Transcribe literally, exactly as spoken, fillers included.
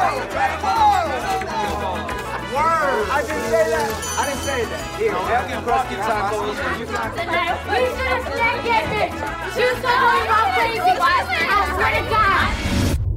Word! I didn't say that. I didn't say that. Here, have your crusty tacos. We should have snagged it. Shoot someone.